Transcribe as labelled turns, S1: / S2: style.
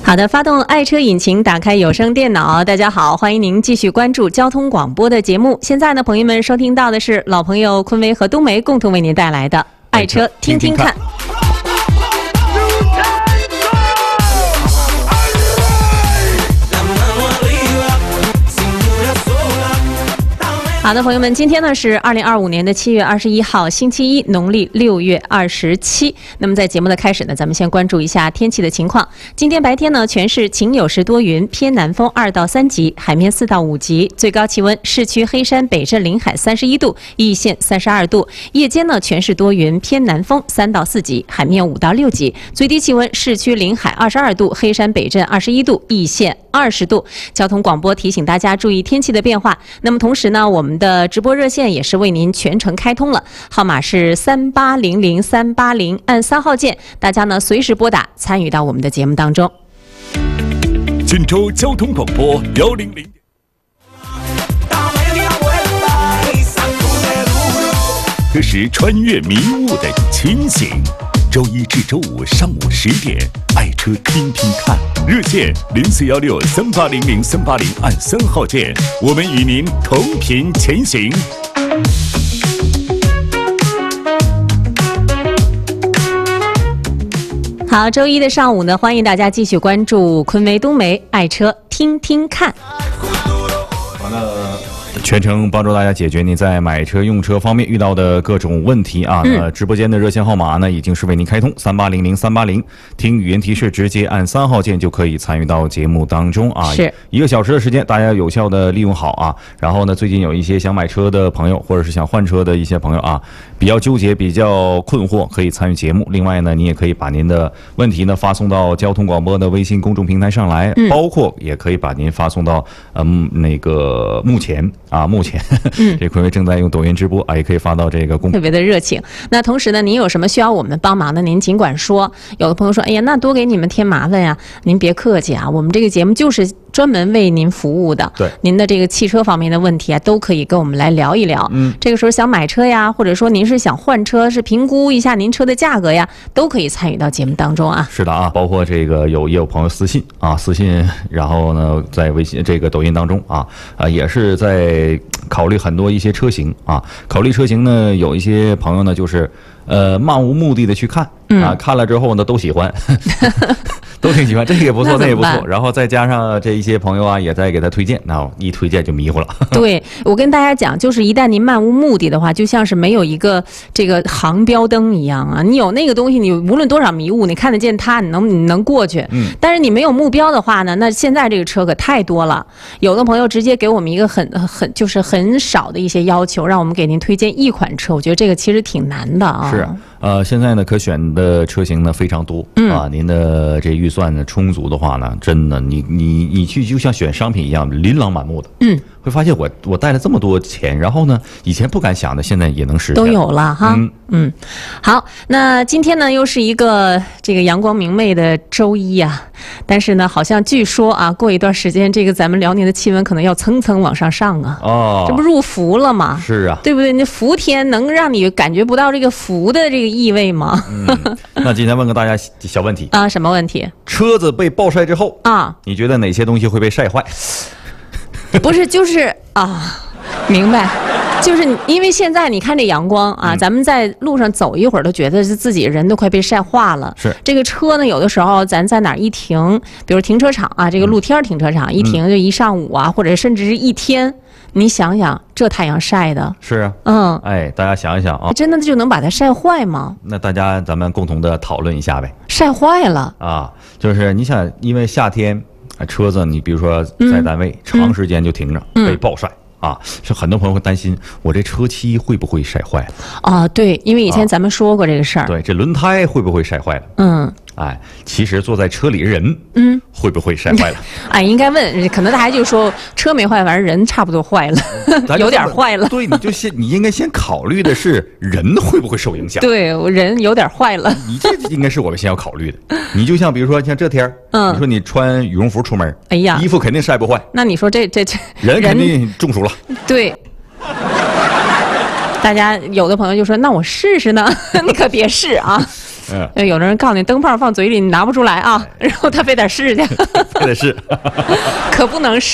S1: 好的，发动爱车引擎，打开有声电脑。大家好，欢迎您继续关注交通广播的节目。现在呢，朋友们收听到的是老朋友昆威和冬梅共同为您带来的爱车听听看。好的，朋友们，今天呢是2025年的7月21号，星期一，农历6月27。那么在节目的开始呢，咱们先关注一下天气的情况。今天白天呢，全市晴有时多云，偏南风2到3级，海面4到5级，最高气温市区黑山北镇临海31度，易县32度。夜间呢，全市多云，偏南风3到4级，海面5到6级，最低气温市区临海22度，黑山北镇21度，易县20度。交通广播提醒大家注意天气的变化。那么同时呢，我们的直播热线也是为您全程开通了，号码是3800-380，按3号键，大家呢随时拨打，参与到我们的节目当中。
S2: 锦州交通广播100。这是穿越迷雾的清醒。周一至周五上午10点，爱车听听看，热线0416-3800-380，按3号键，我们与您同频前行。
S1: 好，周一的上午呢，欢迎大家继续关注昆威冬梅爱车听听看。
S3: 好的。全程帮助大家解决你在买车用车方面遇到的各种问题啊！直播间的热线号码呢已经是为您开通3800-380，听语音提示直接按3号键就可以参与到节目当中啊！
S1: 是
S3: 1个小时的时间，大家有效的利用好啊！然后呢，最近有一些想买车的朋友，或者是想换车的一些朋友啊，比较纠结、比较困惑，可以参与节目。另外呢，你也可以把您的问题呢发送到交通广播的微信公众平台上来，包括也可以把您发送到那个目前。这昆威正在用抖音直播啊，也可以发到这个
S1: 特别的热情。那同时呢，您有什么需要我们帮忙的，您尽管说。有的朋友说，哎呀，那多给你们添麻烦呀，您别客气啊，我们这个节目就是专门为您服务的。
S3: 对，
S1: 您的这个汽车方面的问题啊，都可以跟我们来聊一聊。这个时候想买车呀，或者说您是想换车，是评估一下您车的价格呀，都可以参与到节目当中啊。
S3: 是的啊，包括这个也有朋友私信，然后呢，在微信这个抖音当中也是在考虑很多一些车型啊，考虑车型呢，有一些朋友呢就是漫无目的的去看啊，看了之后呢都喜欢。都挺喜欢，这个也不错，那也不错，然后再加上这一些朋友啊，也在给他推荐，那一推荐就迷糊了。
S1: 对，我跟大家讲，就是一旦您漫无目的的话，就像是没有一个这个航标灯一样啊。你有那个东西，你无论多少迷雾，你看得见它，你能过去。但是你没有目标的话呢，那现在这个车可太多了。有的朋友直接给我们一个就是很少的一些要求，让我们给您推荐一款车，我觉得这个其实挺难的啊。
S3: 是。现在呢，可选的车型呢非常多啊。您的这预算呢充足的话呢，真的你去就像选商品一样，琳琅满目的。会发现我带了这么多钱，然后呢，以前不敢想的，现在也能实现，
S1: 都有了哈。好，那今天呢又是一个这个阳光明媚的周一啊，但是呢，好像据说啊，过一段时间这个咱们辽宁的气温可能要蹭蹭往上上啊。这不入伏了吗？
S3: 是啊，
S1: 对不对？那伏天能让你感觉不到这个伏的这个意味吗？
S3: 那今天问个大家小问题
S1: 啊，什么问题？
S3: 车子被暴晒之后啊，你觉得哪些东西会被晒坏？
S1: 不是，就是明白，就是因为现在你看这阳光啊，咱们在路上走一会儿都觉得是自己人都快被晒化了。
S3: 是
S1: 这个车呢，有的时候咱在哪儿一停，比如停车场啊，这个露天停车场一停就一上午啊，或者甚至是一天。你想想，这太阳晒的，
S3: 是啊，大家想一想啊，
S1: 真的就能把它晒坏吗？
S3: 那咱们共同的讨论一下呗。
S1: 晒坏了
S3: 啊，就是你想，因为夏天车子，你比如说在单位长时间就停着，被暴晒。是很多朋友会担心，我这车漆会不会晒坏了
S1: 啊？对，因为以前咱们说过这个事儿。
S3: 对，这轮胎会不会晒坏了？其实坐在车里人，会不会晒坏了？
S1: 应该问，可能大家就说车没坏，反正人差不多坏了，有点坏了。
S3: 对，你应该先考虑的是人会不会受影响。
S1: 对，人有点坏了。
S3: 你这应该是我们先要考虑的。你就像比如说像这天你说你穿羽绒服出门，
S1: 哎呀，
S3: 衣服肯定晒不坏。
S1: 那你说这
S3: 人肯定中暑了。
S1: 对。大家有的朋友就说：“那我试试呢？”你可别试啊！ 有的人告诉你灯泡放嘴里你拿不出来啊，然后他非得试去，
S3: 非得试，
S1: 可不能试。